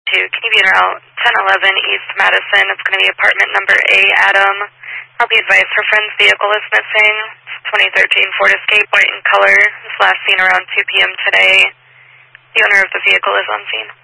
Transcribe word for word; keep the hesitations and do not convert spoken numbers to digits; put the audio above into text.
two. Can you be en route ten eleven East Madison? It's going to be apartment number A, Adam. I'll be advised her friend's vehicle is missing. It's twenty thirteen Ford Escape, white in color. It's last seen around two p m today. The owner of the vehicle is on scene.